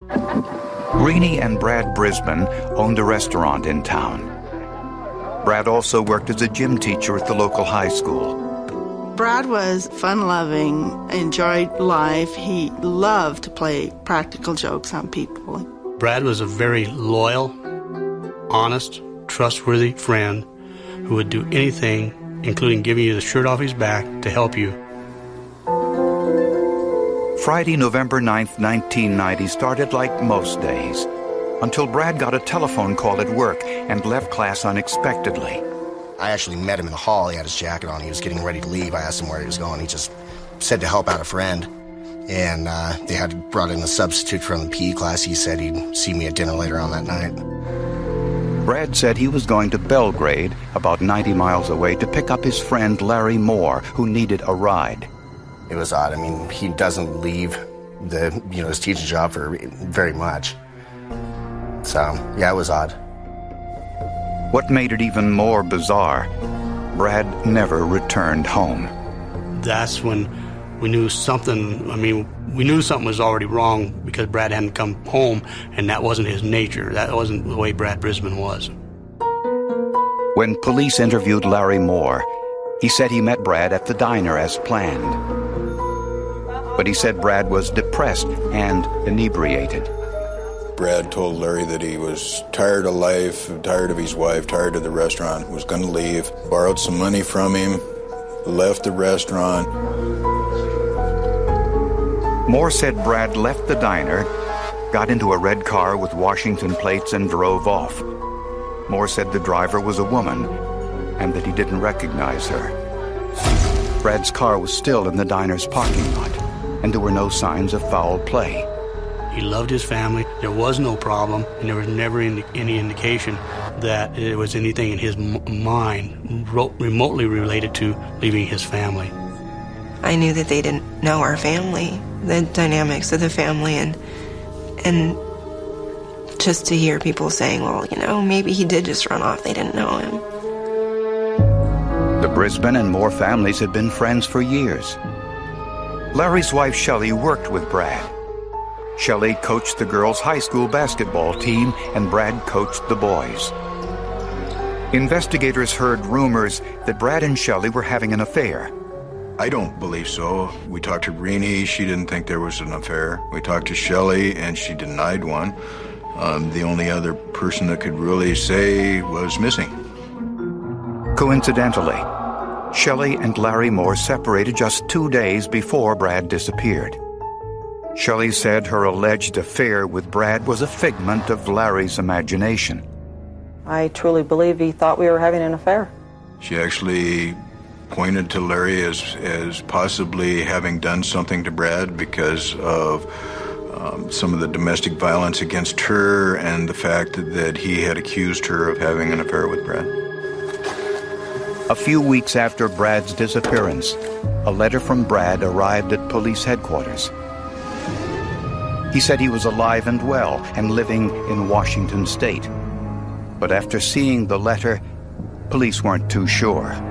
Greenie and Brad Brisbane owned a restaurant in town. Brad also worked as a gym teacher at the local high school. Brad was fun-loving, enjoyed life. He loved to play practical jokes on people. Brad was a very loyal, honest, trustworthy friend who would do anything, including giving you the shirt off his back, to help you. Friday, November 9th, 1990 started like most days, until Brad got a telephone call at work and left class unexpectedly. I actually met him in the hall. He had his jacket on. He was getting ready to leave. I asked him where he was going. He just said to help out a friend. And they had brought in a substitute from the PE class. He said he'd see me at dinner later on that night. Brad said he was going to Belgrade, about 90 miles away, to pick up his friend Larry Moore, who needed a ride. It was odd. I mean, he doesn't leave his teaching job for very much. So, yeah, it was odd. What made it even more bizarre, Brad never returned home. That's when we knew something was already wrong, because Brad hadn't come home, and that wasn't his nature. That wasn't the way Brad Brisbane was. When police interviewed Larry Moore, he said he met Brad at the diner as planned. But he said Brad was depressed and inebriated. Brad told Larry that he was tired of life, tired of his wife, tired of the restaurant, was going to leave, borrowed some money from him, left the restaurant. Moore said Brad left the diner, got into a red car with Washington plates, and drove off. Moore said the driver was a woman and that he didn't recognize her. Brad's car was still in the diner's parking lot, and there were no signs of foul play. He loved his family. There was no problem, and there was never any indication that it was anything in his mind remotely related to leaving his family. I knew that they didn't know our family, the dynamics of the family, and just to hear people saying, well, maybe he did just run off. They didn't know him. The Brisbane and Moore families had been friends for years. Larry's wife, Shelley, worked with Brad. Shelley coached the girls' high school basketball team, and Brad coached the boys. Investigators heard rumors that Brad and Shelley were having an affair. I don't believe so. We talked to Greenie. She didn't think there was an affair. We talked to Shelley, and she denied one. The only other person that could really say was missing. Coincidentally, Shelley and Larry Moore separated just 2 days before Brad disappeared. Shelley said her alleged affair with Brad was a figment of Larry's imagination. I truly believe he thought we were having an affair. She actually pointed to Larry as possibly having done something to Brad because of some of the domestic violence against her and the fact that he had accused her of having an affair with Brad. A few weeks after Brad's disappearance, a letter from Brad arrived at police headquarters. He said he was alive and well and living in Washington State. But after seeing the letter, police weren't too sure.